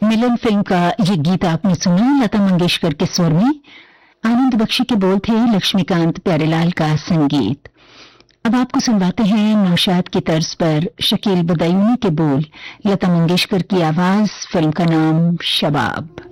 मिलन film का ये गीत आपने सुना लता मंगेशकर के स्वर में। आनंद बख्शी के बोल थे, लक्ष्मीकांत प्यारेलाल का संगीत। अब आपको सुनवाते हैं नौशाद की तर्ज पर शकील बदायूनी के बोल, लता मंगेशकर की आवाज, फिल्म का नाम शबाब।